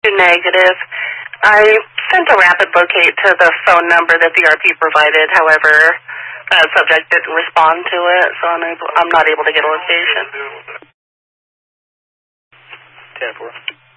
Negative. I sent a rapid locate to the phone number that the RP provided. However, subject didn't respond to it, so I'm not able to get a location. 10-4.